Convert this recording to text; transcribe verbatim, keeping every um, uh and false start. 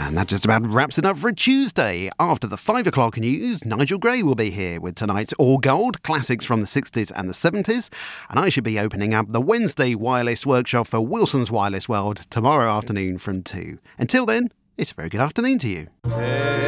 And that just about wraps it up for a Tuesday. After the five o'clock news, Nigel Gray will be here with tonight's All Gold, classics from the sixties and the seventies. And I should be opening up the Wednesday wireless workshop for Wilson's Wireless World tomorrow afternoon from two. Until then, it's a very good afternoon to you.